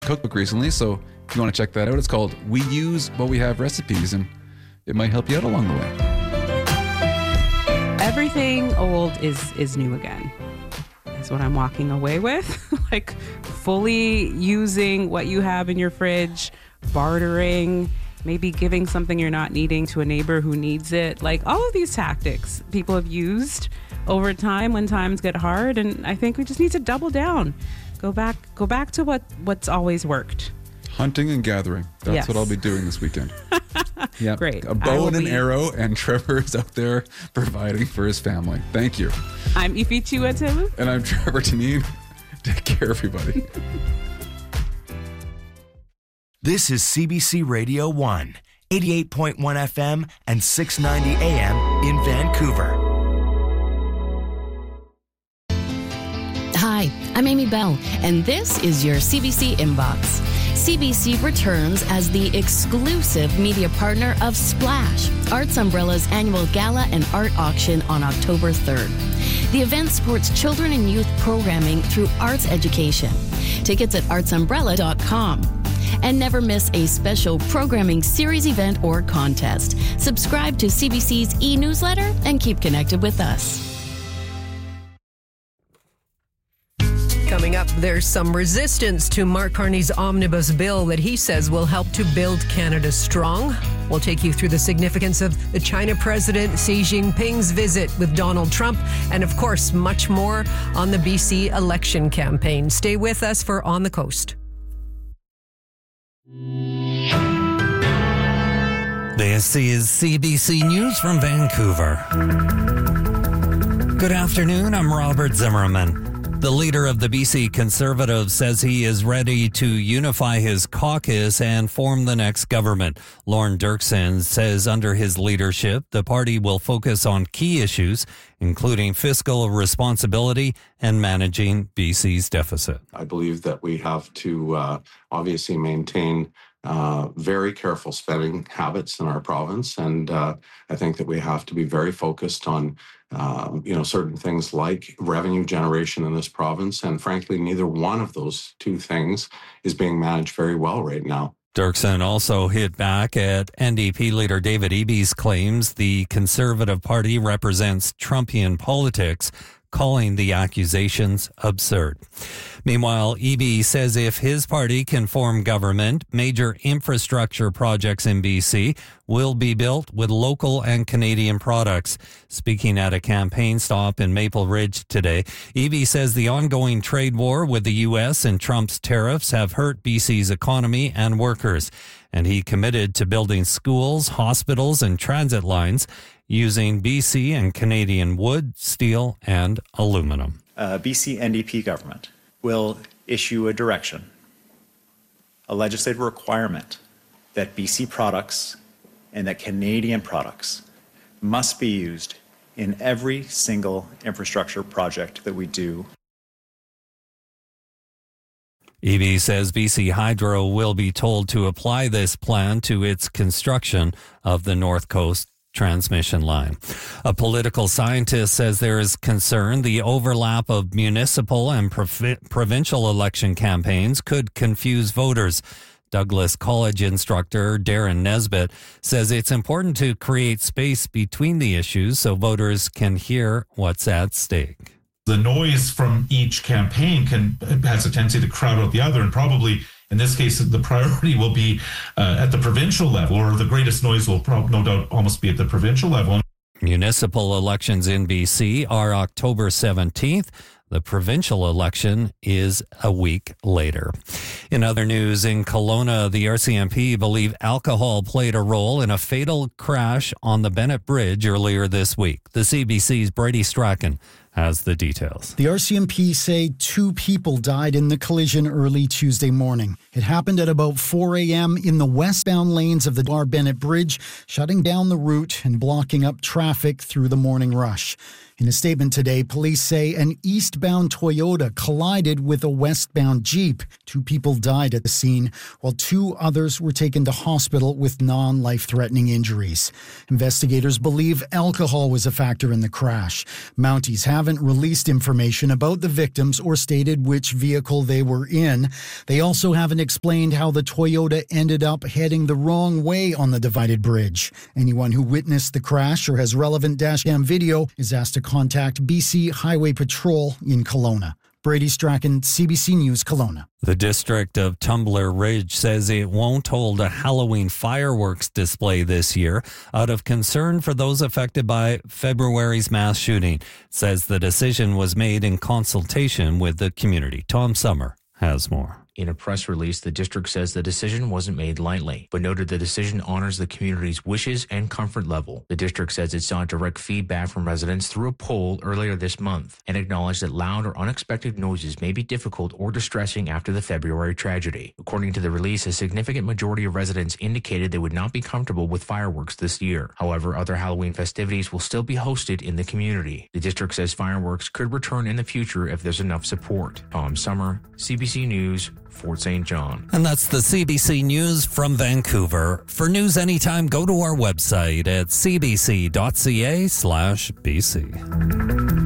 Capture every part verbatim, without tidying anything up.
cookbook recently, so if you want to check that out, it's called We Use What We Have Recipes, and it might help you out along the way. Everything old is is new again. That's what I'm walking away with. Like fully using what you have in your fridge, bartering, maybe giving something you're not needing to a neighbor who needs it. Like all of these tactics people have used over time when times get hard, and I think we just need to double down. Go back go back to what, what's always worked. Hunting and gathering. That's yes. what I'll be doing this weekend. Yeah, great. A bow and an be... arrow, and Trevor is out there providing for his family. Thank you. I'm Ify Chiwetel. And I'm Trevor Tanine. Take care, everybody. This is C B C Radio one, eighty-eight point one F M and six ninety A M in Vancouver. Hi, I'm Amy Bell, and this is your C B C Inbox. C B C returns as the exclusive media partner of Splash, Arts Umbrella's annual gala and art auction on October third. The event supports children and youth programming through arts education. Tickets at arts umbrella dot com. And never miss a special programming series, event, or contest. Subscribe to C B C's e-newsletter and keep connected with us. Coming up, there's some resistance to Mark Carney's omnibus bill that he says will help to build Canada strong. We'll take you through the significance of the China President Xi Jinping's visit with Donald Trump, and of course, much more on the B C election campaign. Stay with us for On the Coast. This is C B C News from Vancouver. Good afternoon, I'm Robert Zimmerman. The leader of the B C Conservatives says he is ready to unify his caucus and form the next government. Lorne Dirksen says under his leadership, the party will focus on key issues, including fiscal responsibility and managing B C's deficit. I believe that we have to uh, obviously maintain Uh, very careful spending habits in our province, and uh, I think that we have to be very focused on, um, you know, certain things like revenue generation in this province, and frankly, neither one of those two things is being managed very well right now. Dirksen also hit back at N D P leader David Eby's claims the Conservative Party represents Trumpian politics, calling the accusations absurd. Meanwhile, Eby says if his party can form government, major infrastructure projects in B C will be built with local and Canadian products. Speaking at a campaign stop in Maple Ridge today, Eby says the ongoing trade war with the U S and Trump's tariffs have hurt B C's economy and workers, and he committed to building schools, hospitals, and transit lines using B C and Canadian wood, steel, and aluminum. Uh, B C N D P government will issue a direction, a legislative requirement that B C products and that Canadian products must be used in every single infrastructure project that we do. Eby says B C Hydro will be told to apply this plan to its construction of the North Coast transmission line. A political scientist says there is concern the overlap of municipal and prov- provincial election campaigns could confuse voters. Douglas College instructor Darren Nesbitt says it's important to create space between the issues so voters can hear what's at stake. The noise from each campaign can has a tendency to crowd out the other, and probably in this case, the priority will be uh, at the provincial level, or the greatest noise will prob- no doubt almost be at the provincial level. Municipal elections in B C are October seventeenth. The provincial election is a week later. In other news, in Kelowna, the R C M P believe alcohol played a role in a fatal crash on the Bennett Bridge earlier this week. The C B C's Brady Strachan has the details. The R C M P say two people died in the collision early Tuesday morning. It happened at about four a.m. in the westbound lanes of the Bar Bennett Bridge, shutting down the route and blocking up traffic through the morning rush. In a statement today, police say an eastbound Toyota collided with a westbound Jeep. Two people died at the scene, while two others were taken to hospital with non-life-threatening injuries. Investigators believe alcohol was a factor in the crash. Mounties have haven't released information about the victims or stated which vehicle they were in. They also haven't explained how the Toyota ended up heading the wrong way on the divided bridge. Anyone who witnessed the crash or has relevant dashcam video is asked to contact B C Highway Patrol in Kelowna. Brady Strachan, C B C News, Kelowna. The district of Tumbler Ridge says it won't hold a Halloween fireworks display this year out of concern for those affected by February's mass shooting. It says the decision was made in consultation with the community. Tom Summer has more. In a press release, the district says the decision wasn't made lightly, but noted the decision honors the community's wishes and comfort level. The district says it saw direct feedback from residents through a poll earlier this month and acknowledged that loud or unexpected noises may be difficult or distressing after the February tragedy. According to the release, a significant majority of residents indicated they would not be comfortable with fireworks this year. However, other Halloween festivities will still be hosted in the community. The district says fireworks could return in the future if there's enough support. Tom Summer, C B C News, Fort Saint John. And that's the C B C News from Vancouver. For news anytime, go to our website at cbc.ca slash BC.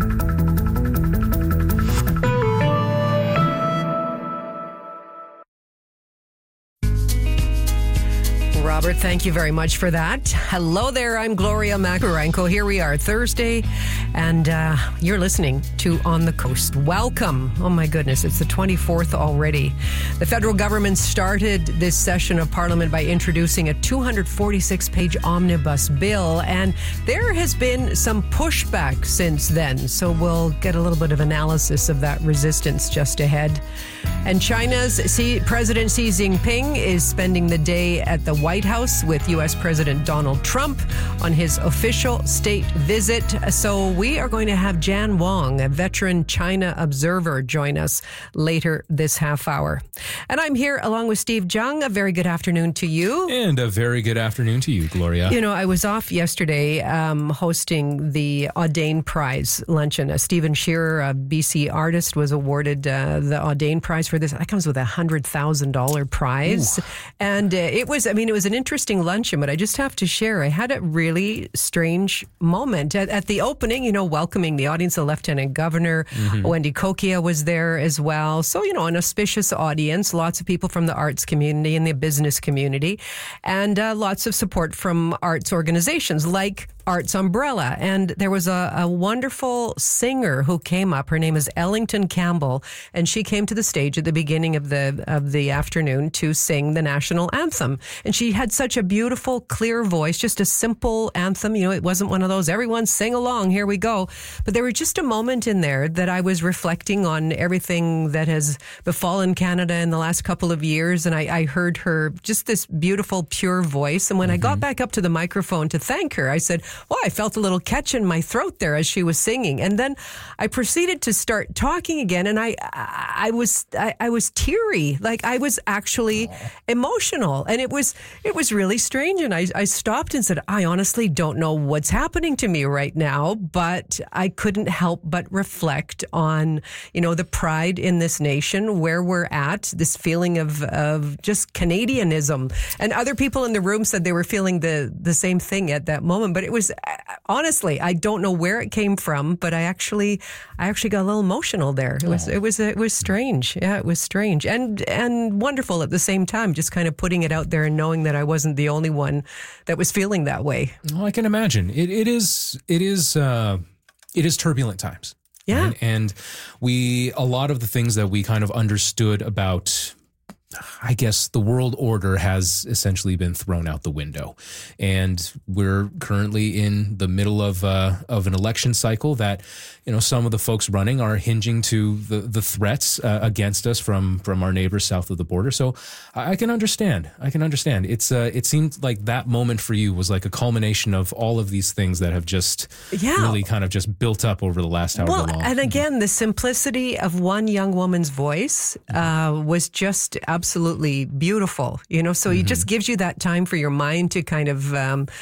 Robert, thank you very much for that. Hello there, I'm Gloria Makarenko. Here we are, Thursday, and uh, you're listening to On the Coast. Welcome. Oh my goodness, it's the twenty-fourth already. The federal government started this session of Parliament by introducing a two hundred forty-six page omnibus bill, and there has been some pushback since then, so we'll get a little bit of analysis of that resistance just ahead. And China's C- President Xi Jinping is spending the day at the White House with U S President Donald Trump on his official state visit. So we are going to have Jan Wong, a veteran China observer, join us later this half hour. And I'm here along with Steve Jung. A very good afternoon to you. And a very good afternoon to you, Gloria. You know, I was off yesterday um, hosting the Audain Prize luncheon. Uh, Stephen Shearer, a B C artist, was awarded uh, the Audain Prize for this. That comes with a one hundred thousand dollars prize. Ooh. And uh, it was, I mean, it was an interesting luncheon, but I just have to share, I had a really strange moment. At, at the opening, you know, welcoming the audience, the Lieutenant Governor, mm-hmm. Wendy Kokia was there as well. So, you know, an auspicious audience, lots of people from the arts community and the business community, and uh, lots of support from arts organizations like Arts Umbrella. And there was a, a wonderful singer who came up. Her name is Ellington Campbell, and she came to the stage at the beginning of the of the afternoon to sing the national anthem. And she had such a beautiful, clear voice, just a simple anthem. You know, it wasn't one of those, everyone sing along, here we go. But there was just a moment in there that I was reflecting on everything that has befallen Canada in the last couple of years. And I, I heard her, just this beautiful, pure voice. And when mm-hmm. I got back up to the microphone to thank her, I said, well, I felt a little catch in my throat there as she was singing. And then I proceeded to start talking again. And I, I was, I, I was teary. Like I was actually Aww. emotional. And it was, it was really strange. And I, I stopped and said, I honestly don't know what's happening to me right now, but I couldn't help but reflect on, you know, the pride in this nation, where we're at, this feeling of, of just Canadianism. And other people in the room said they were feeling the, the same thing at that moment. But it was, honestly, I don't know where it came from, but I actually, I actually got a little emotional there. It was, oh. it was, it was strange. Yeah, it was strange and, and wonderful at the same time, just kind of putting it out there and knowing that I wasn't the only one that was feeling that way. Well, I can imagine. It, it is, it is, uh, it is turbulent times. Yeah. Right? And we, a lot of the things that we kind of understood about, I guess, the world order has essentially been thrown out the window. And we're currently in the middle of uh, of an election cycle that, you know, some of the folks running are hinging to the, the threats uh, against us from, from our neighbors south of the border. So I, I can understand. I can understand. It's uh, it seemed like that moment for you was like a culmination of all of these things that have just yeah. really kind of just built up over the last however well, long. And again, the simplicity of one young woman's voice uh, was just absolutely beautiful, you know, so mm-hmm. it just gives you that time for your mind to kind of um,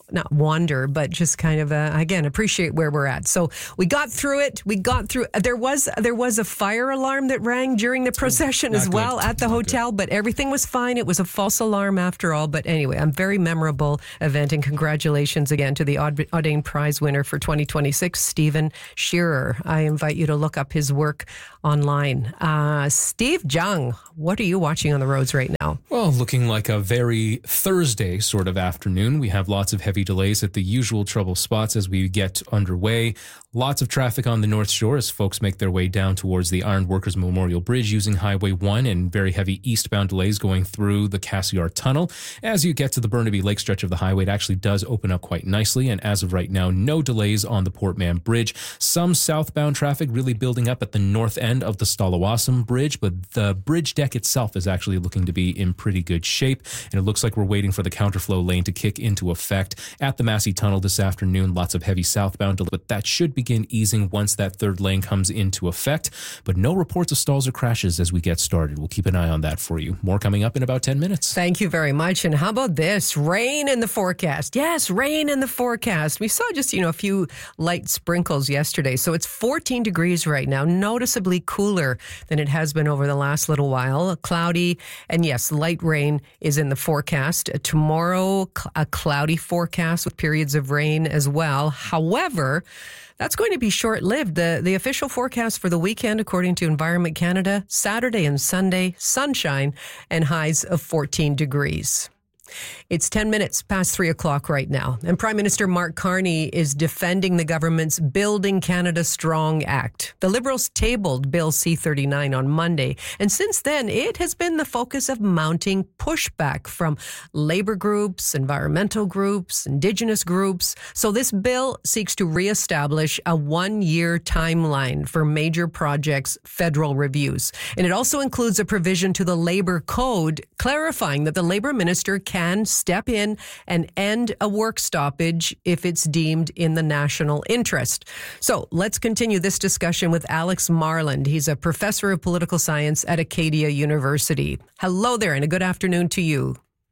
not wonder, but just kind of, uh, again, appreciate where we're at. So we got through it. We got through. There was there was a fire alarm that rang during the procession Not as good. well at the Not hotel, good. but everything was fine. It was a false alarm after all. But anyway, a very memorable event, and congratulations again to the Aud- Audain Prize winner for twenty twenty-six, Stephen Shearer. I invite you to look up his work online. Uh, Steve Jung, what are you watching on the roads right now? Well, looking like a very Thursday sort of afternoon. We have lots of heavy delays at the usual trouble spots as we get underway. Lots of traffic on the North Shore as folks make their way down towards the Iron Workers Memorial Bridge using Highway one, and very heavy eastbound delays going through the Cassiar Tunnel. As you get to the Burnaby Lake stretch of the highway, it actually does open up quite nicely, and as of right now, no delays on the Port Mann Bridge. Some southbound traffic really building up at the north end of the Stalawassam Bridge, but the bridge deck itself is actually looking to be in pretty good shape, and it looks like we're waiting for the counterflow lane to kick into effect at the Massey Tunnel this afternoon. Lots of heavy southbound delays, but that should begin easing once that third lane comes into effect. But no reports of stalls or crashes as we get started. We'll keep an eye on that for you. More coming up in about ten minutes. Thank you very much. And how about this? Rain in the forecast. Yes, rain in the forecast. We saw just, you know, a few light sprinkles yesterday. So it's fourteen degrees right now, noticeably cooler than it has been over the last little while. Cloudy, and yes, light rain is in the forecast. Tomorrow, a cloudy forecast with periods of rain as well. However, that's going to be short-lived. The, the official forecast for the weekend, according to Environment Canada, Saturday and Sunday, sunshine and highs of fourteen degrees. It's ten minutes past three o'clock right now, and Prime Minister Mark Carney is defending the government's Building Canada Strong Act. The Liberals tabled Bill C thirty-nine on Monday, and since then, it has been the focus of mounting pushback from labor groups, environmental groups, Indigenous groups. So this bill seeks to reestablish a one-year timeline for major projects' federal reviews. And it also includes a provision to the Labor Code clarifying that the Labor Minister can can step in and end a work stoppage if it's deemed in the national interest. So let's continue this discussion with Alex Marland. He's a professor of political science at Acadia University. Hello there, and a good afternoon to you.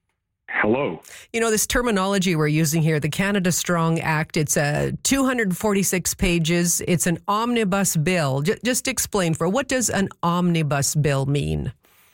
Hello. You know, this terminology we're using here, the Canada Strong Act, it's a two hundred forty-six pages. It's an omnibus bill. J- just explain for what does an omnibus bill mean?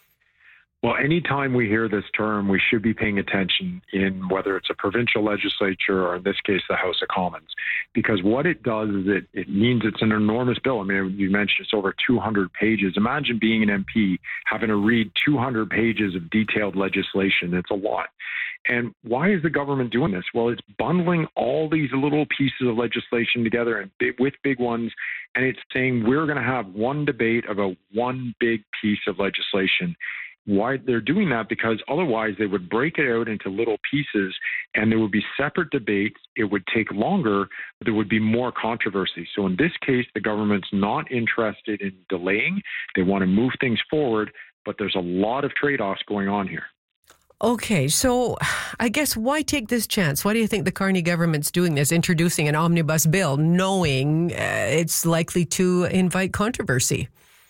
Well, anytime we hear this term, we should be paying attention in whether it's a provincial legislature or in this case, the House of Commons, because what it does is it, it means it's an enormous bill. I mean, you mentioned it's over two hundred pages. Imagine being an M P, having to read two hundred pages of detailed legislation. It's a lot. And why is the government doing this? Well, it's bundling all these little pieces of legislation together and big, with big ones. And it's saying we're going to have one debate about one big piece of legislation. Why they're doing that? Because otherwise they would break it out into little pieces and there would be separate debates. It would take longer, but there would be more controversy. So in this case, the government's not interested in delaying. They want to move things forward, but there's a lot of trade-offs going on here. Okay, so I guess why take this chance? Why do you think the Carney government's doing this, introducing an omnibus bill, knowing uh, it's likely to invite controversy?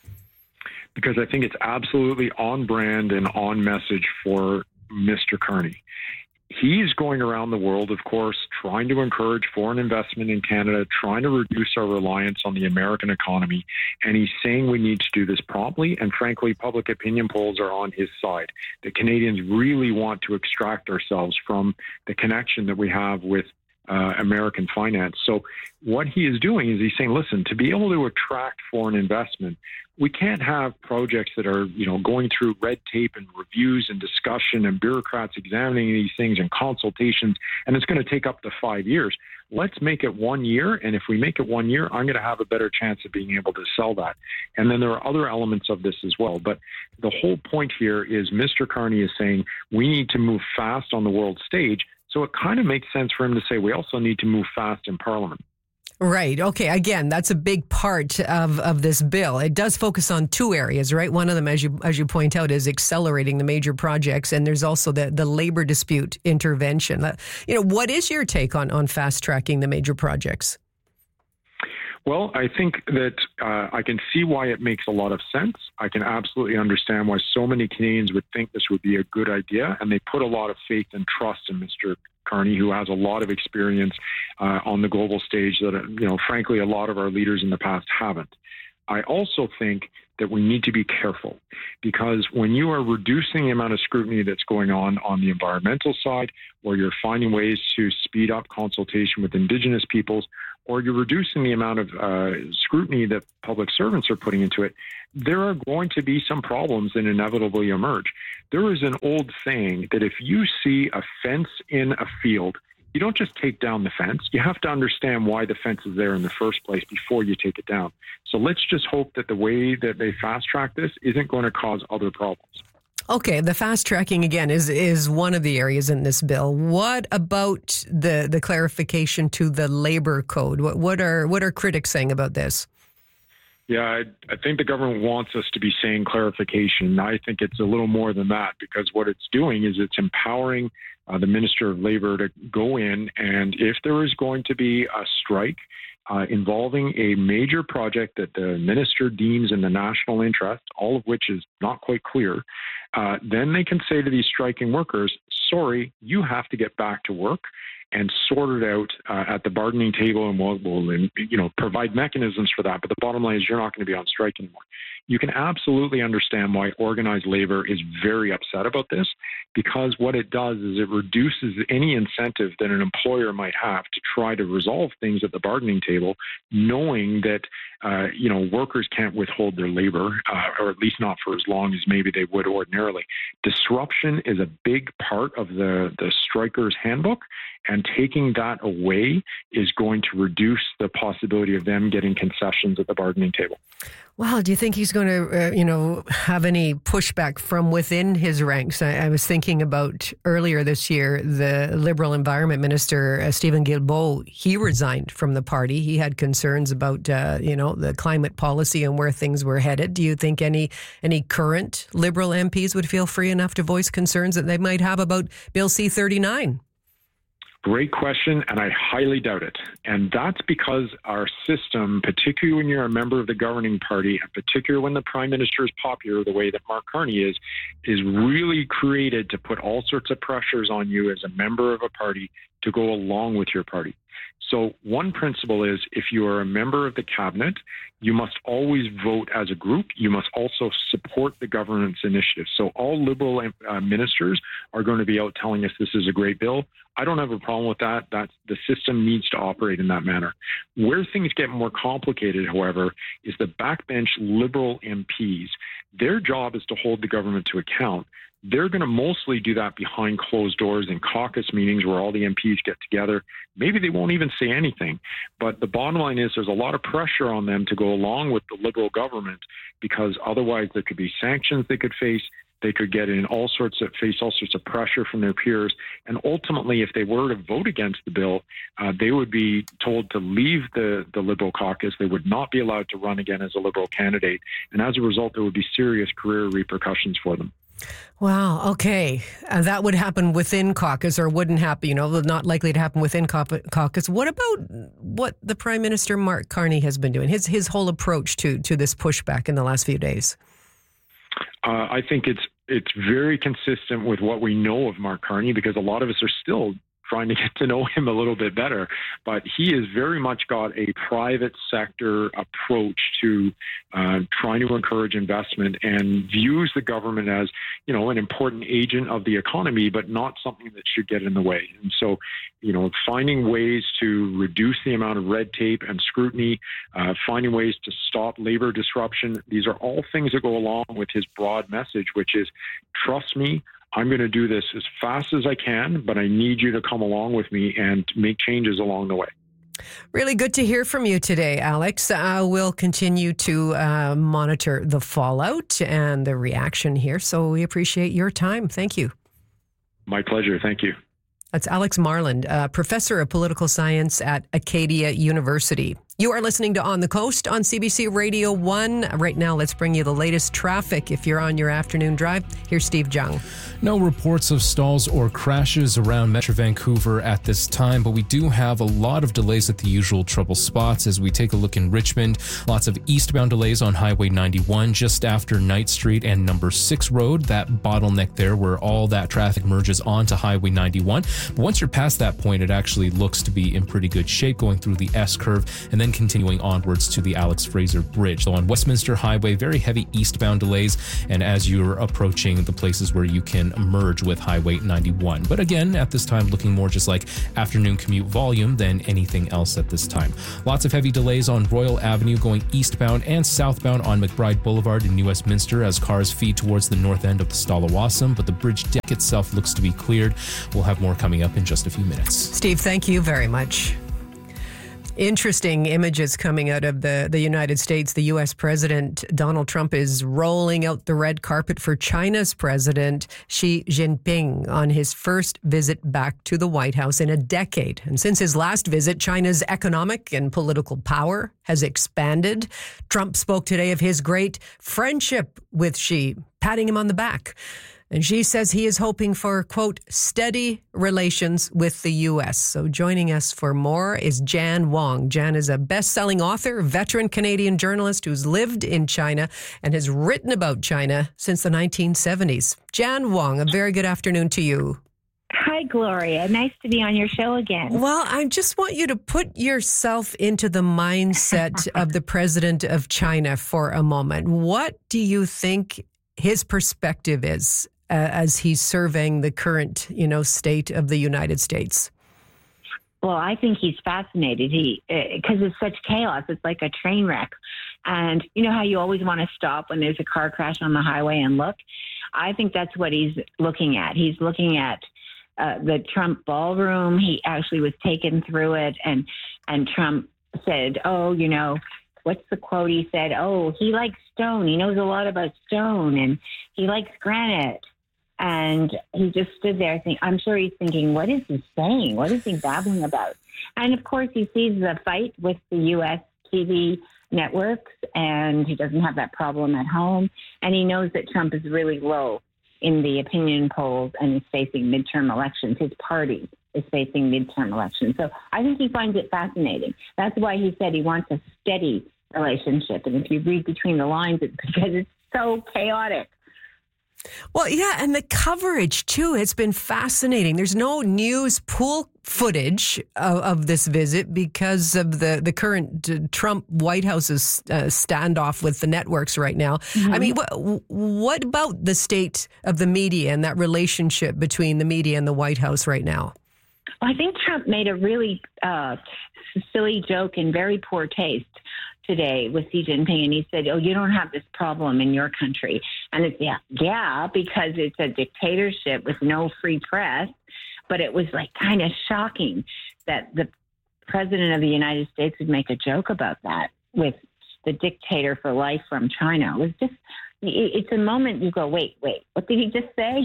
Because I think it's absolutely on brand and on message for Mister Carney. He's going around the world, of course, trying to encourage foreign investment in Canada, trying to reduce our reliance on the American economy. And he's saying we need to do this promptly. And frankly, public opinion polls are on his side. The Canadians really want to extract ourselves from the connection that we have with Uh, American finance. So what he is doing is he's saying, listen, to be able to attract foreign investment, we can't have projects that are, you know, going through red tape and reviews and discussion and bureaucrats examining these things and consultations, and it's going to take up to five years. Let's make it one year, and if we make it one year, I'm going to have a better chance of being able to sell that. And then there are other elements of this as well. But the whole point here is Mister Carney is saying we need to move fast on the world stage. So it kind of makes sense for him to say we also need to move fast in Parliament. Right. Okay. Again, that's a big part of, of this bill. It does focus on two areas, right? One of them, as you as you point out, is accelerating the major projects, and there's also the, the labor dispute intervention. You know, what is your take on, on fast tracking the major projects? Well, I think that uh, I can see why it makes a lot of sense. I can absolutely understand why so many Canadians would think this would be a good idea, and they put a lot of faith and trust in Mister Carney, who has a lot of experience uh, on the global stage that, you know, frankly, a lot of our leaders in the past haven't. I also think that we need to be careful, because when you are reducing the amount of scrutiny that's going on on the environmental side, or you're finding ways to speed up consultation with Indigenous peoples, or you're reducing the amount of uh, scrutiny that public servants are putting into it, there are going to be some problems that inevitably emerge. There is an old saying that if you see a fence in a field, you don't just take down the fence. You have to understand why the fence is there in the first place before you take it down. So let's just hope that the way that they fast track this isn't going to cause other problems. Okay, the fast tracking again is is one of the areas in this bill. What about the the clarification to the labor code? What what are what are critics saying about this? Yeah, I, I think the government wants us to be saying clarification. I think it's a little more than that, because what it's doing is it's empowering uh, the Minister of Labor to go in, and if there is going to be a strike uh, involving a major project that the minister deems in the national interest, all of which is not quite clear, uh, then they can say to these striking workers, sorry, you have to get back to work and sort it out uh, at the bargaining table, and we'll, we'll you know, provide mechanisms for that. But the bottom line is you're not going to be on strike anymore. You can absolutely understand why organized labor is very upset about this, because what it does is it reduces any incentive that an employer might have to try to resolve things at the bargaining table, knowing that uh, you know, workers can't withhold their labor, uh, or at least not for as long as maybe they would ordinarily. Disruption is a big part of the, the strikers' handbook, and taking that away is going to reduce the possibility of them getting concessions at the bargaining table. Well, do you think he's going to, uh, you know, have any pushback from within his ranks? I, I was thinking about earlier this year, the Liberal Environment Minister, uh, Stephen Guilbeault, he resigned from the party. He had concerns about, uh, you know, the climate policy and where things were headed. Do you think any any current Liberal M Ps would feel free enough to voice concerns that they might have about Bill C thirty-nine? Great question, and I highly doubt it. And that's because our system, particularly when you're a member of the governing party, and particularly when the Prime Minister is popular the way that Mark Carney is, is really created to put all sorts of pressures on you as a member of a party to go along with your party. So one principle is, if you are a member of the cabinet, you must always vote as a group. You must also support the government's initiative. So all Liberal uh, ministers are going to be out telling us this is a great bill. I don't have a problem with that. That's, the system needs to operate in that manner. Where things get more complicated, however, is the backbench Liberal M Ps. Their job is to hold the government to account. They're going to mostly do that behind closed doors in caucus meetings where all the M Ps get together. Maybe they won't even say anything. But the bottom line is there's a lot of pressure on them to go along with the Liberal government, because otherwise there could be sanctions they could face. They could get in all sorts of face all sorts of pressure from their peers. And ultimately, if they were to vote against the bill, uh, they would be told to leave the, the Liberal caucus. They would not be allowed to run again as a Liberal candidate. And as a result, there would be serious career repercussions for them. Wow. Okay. Uh, that would happen within caucus, or wouldn't happen, you know, not likely to happen within caucus. What about what the Prime Minister, Mark Carney, has been doing? His his whole approach to, to this pushback in the last few days? Uh, I think it's it's very consistent with what we know of Mark Carney, because a lot of us are still trying to get to know him a little bit better. But he has very much got a private sector approach to uh, trying to encourage investment, and views the government as, you know, an important agent of the economy, but not something that should get in the way. And so, you know, finding ways to reduce the amount of red tape and scrutiny, uh, finding ways to stop labor disruption, these are all things that go along with his broad message, which is, trust me, I'm going to do this as fast as I can, but I need you to come along with me and make changes along the way. Really good to hear from you today, Alex. Uh, we'll continue to uh, monitor the fallout and the reaction here, so we appreciate your time. Thank you. My pleasure. Thank you. That's Alex Marland, uh, professor of political science at Acadia University. You are listening to On the Coast on C B C Radio one. Right now, let's bring you the latest traffic. If you're on your afternoon drive, here's Steve Jung. No reports of stalls or crashes around Metro Vancouver at this time, but we do have a lot of delays at the usual trouble spots. As we take a look in Richmond, lots of eastbound delays on Highway ninety-one just after Knight Street and Number six Road. That bottleneck there where all that traffic merges onto Highway ninety-one. But once you're past that point, it actually looks to be in pretty good shape going through the S-curve and then continuing onwards to the Alex Fraser Bridge. So on Westminster Highway, very heavy eastbound delays, and as you're approaching the places where you can merge with Highway ninety-one. But again, at this time, looking more just like afternoon commute volume than anything else at this time. Lots of heavy delays on Royal Avenue going eastbound and southbound on McBride Boulevard in New Westminster as cars feed towards the north end of the Stalawassam, but the bridge deck itself looks to be cleared. We'll have more coming up in just a few minutes. Steve, thank you very much. Interesting images coming out of the, the United States. The U S President Donald Trump is rolling out the red carpet for China's President Xi Jinping on his first visit back to the White House in a decade. And since his last visit, China's economic and political power has expanded. Trump spoke today of his great friendship with Xi, patting him on the back. And Xi says he is hoping for, quote, steady relations with the U S. So joining us for more is Jan Wong. Jan is a best-selling author, veteran Canadian journalist who's lived in China and has written about China since the nineteen seventies. Jan Wong, a very good afternoon to you. Hi, Gloria. Nice to be on your show again. Well, I just want you to put yourself into the mindset of the president of China for a moment. What do you think his perspective is Uh, as he's surveying the current, you know, state of the United States? Well, I think he's fascinated. He because it's such chaos. It's like a train wreck. And you know how you always want to stop when there's a car crash on the highway and look? I think that's what he's looking at. He's looking at uh, the Trump ballroom. He actually was taken through it. And, and Trump said, oh, you know, what's the quote he said? Oh, he likes stone. He knows a lot about stone. And he likes granite. And he just stood there. Think, I'm sure he's thinking, what is he saying? What is he babbling about? And, of course, he sees the fight with the U S T V networks, and he doesn't have that problem at home. And he knows that Trump is really low in the opinion polls and is facing midterm elections. His party is facing midterm elections. So I think he finds it fascinating. That's why he said he wants a steady relationship. And if you read between the lines, it's because it's so chaotic. Well, yeah, and the coverage, too, has been fascinating. There's no news pool footage of, of this visit because of the, the current uh, Trump White House's uh, standoff with the networks right now. Mm-hmm. I mean, wh- what about the state of the media and that relationship between the media and the White House right now? I think Trump made a really uh, silly joke in very poor taste today with Xi Jinping, and he said, oh, you don't have this problem in your country. And it's, yeah, yeah, because it's a dictatorship with no free press. But it was like kind of shocking that the president of the United States would make a joke about that with the dictator for life from China. It was just, it's a moment you go, wait, wait, what did he just say?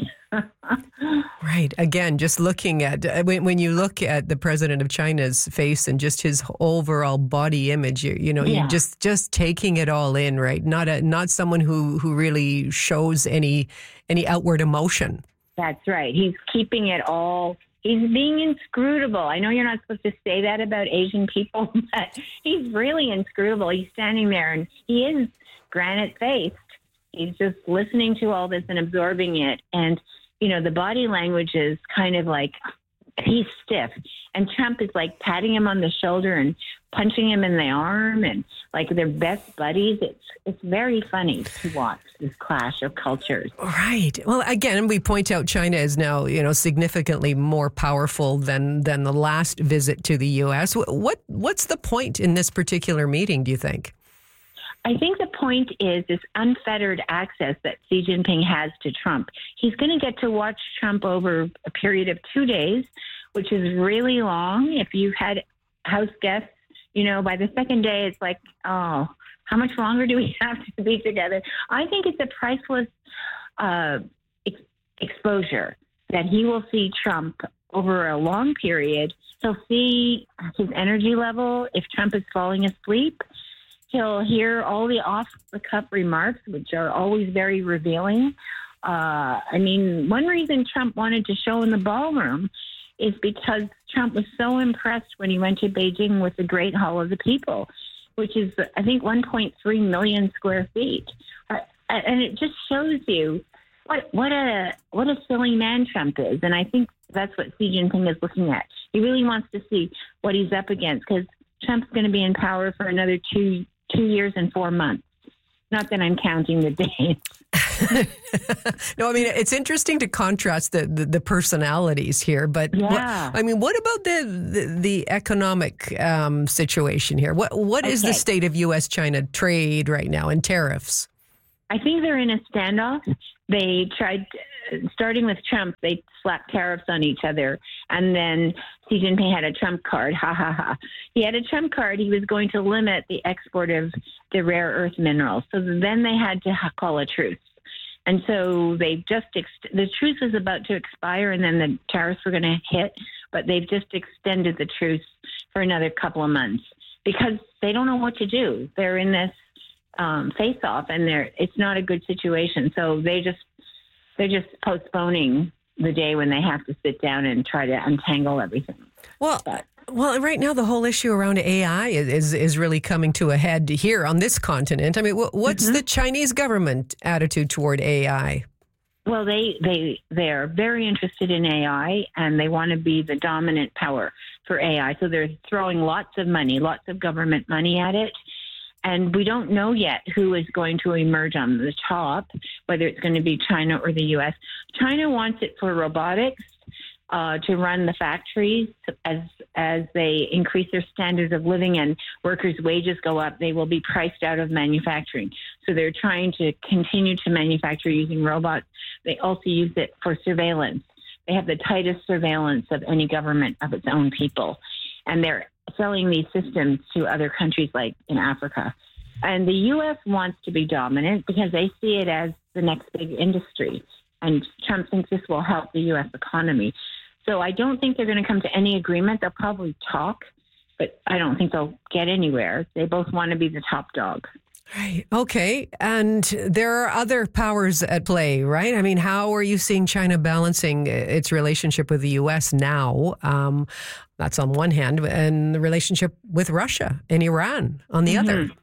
Right. Again, just looking at, when, when you look at the president of China's face and just his overall body image, you, you know, yeah. you're just, just taking it all in, right? Not a, not someone who, who really shows any, any outward emotion. That's right. He's keeping it all. He's being inscrutable. I know you're not supposed to say that about Asian people, but he's really inscrutable. He's standing there and he is granite-faced. He's just listening to all this and absorbing it. And, you know, the body language is kind of like he's stiff. And Trump is like patting him on the shoulder and punching him in the arm and like they're best buddies. It's it's very funny to watch this clash of cultures. Right. Well, again, we point out China is now, you know, significantly more powerful than than the last visit to the U S. What what's the point in this particular meeting, do you think? I think the point is this unfettered access that Xi Jinping has to Trump. He's going to get to watch Trump over a period of two days, which is really long. If you've had house guests, you know, by the second day, it's like, oh, how much longer do we have to be together? I think it's a priceless uh, ex- exposure that he will see Trump over a long period, he'll see his energy level. If Trump is falling asleep, he'll hear all the off-the-cuff remarks, which are always very revealing. Uh, I mean, one reason Trump wanted to show in the ballroom is because Trump was so impressed when he went to Beijing with the Great Hall of the People, which is, I think, one point three million square feet. Uh, and it just shows you what what a what a silly man Trump is. And I think that's what Xi Jinping is looking at. He really wants to see what he's up against, because Trump's going to be in power for another two two years and four months. Not that I'm counting the days. No, I mean, it's interesting to contrast the, the, the personalities here, but Yeah. what, I mean, what about the the, the economic um, situation here? What What is the Okay. state of U S China trade right now and tariffs? I think they're in a standoff. They tried, starting with Trump, they slapped tariffs on each other. And then Xi Jinping had a Trump card. Ha, ha, ha. He had a Trump card. He was going to limit the export of the rare earth minerals. So then they had to ha- call a truce. And so they just, ex- the truce was about to expire, and then the tariffs were going to hit. But they've just extended the truce for another couple of months because they don't know what to do. They're in this um, face-off, and they're it's not a good situation. So they just they're just postponing the day when they have to sit down and try to untangle everything. Well, well, right now the whole issue around A I is is, is really coming to a head here on this continent. I mean, wh- what's Mm-hmm. the Chinese government attitude toward A I? Well, they they they are very interested in A I, and they want to be the dominant power for A I. So they're throwing lots of money, lots of government money at it. And we don't know yet who is going to emerge on the top, whether it's going to be China or the U S. China wants it for robotics, uh, to run the factories. As as they increase their standards of living and workers' wages go up, they will be priced out of manufacturing. So they're trying to continue to manufacture using robots. They also use it for surveillance. They have the tightest surveillance of any government of its own people. And they're selling these systems to other countries like in Africa. And the U S wants to be dominant because they see it as the next big industry. And Trump thinks this will help the U S economy. So I don't think they're going to come to any agreement. They'll probably talk, but I don't think they'll get anywhere. They both want to be the top dog. Right. Okay. And there are other powers at play, right? I mean, how are you seeing China balancing its relationship with the U S now? Um, that's on one hand, and the relationship with Russia and Iran on the Mm-hmm. other.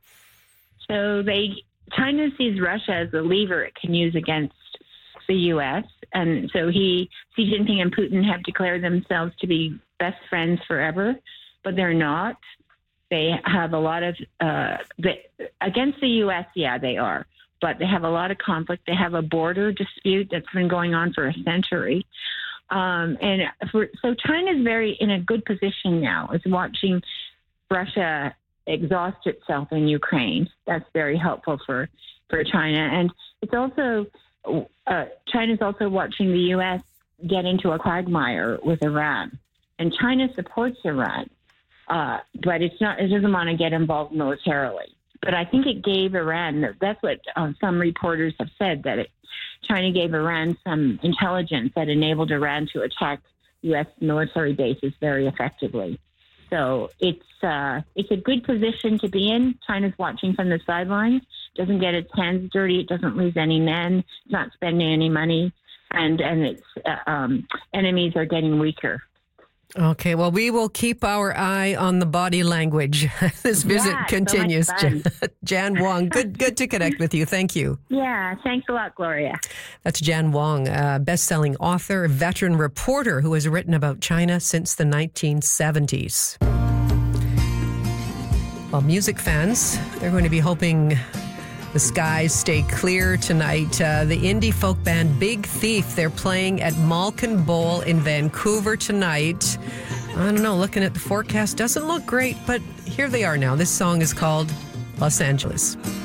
So they China sees Russia as a lever it can use against the U S. And so he, Xi Jinping and Putin have declared themselves to be best friends forever, but they're not. They have a lot of, uh, the, against the U S, yeah, they are. But they have a lot of conflict. They have a border dispute that's been going on for a century. Um, and for, so China's very in a good position now. It's watching Russia exhaust itself in Ukraine. That's very helpful for, for China. And it's also, uh, China's also watching the U S get into a quagmire with Iran. And China supports Iran. Uh, but it's not. It doesn't want to get involved militarily. But I think it gave Iran. That's what uh, some reporters have said, that it, China gave Iran some intelligence that enabled Iran to attack U S military bases very effectively. So it's uh, it's a good position to be in. China's watching from the sidelines. Doesn't get its hands dirty. It doesn't lose any men. It's not spending any money, and and its uh, um, enemies are getting weaker. Okay, well, we will keep our eye on the body language. This visit Yeah, continues. so much fun. Jan Wong, good good to connect with you. Thank you. Yeah, thanks a lot, Gloria. That's Jan Wong, a best-selling author, veteran reporter who has written about China since the nineteen seventies. Well, music fans, they're going to be hoping the skies stay clear tonight. Uh, the indie folk band Big Thief, they're playing at Malkin Bowl in Vancouver tonight. I don't know, looking at the forecast, doesn't look great, but here they are now. This song is called Los Angeles.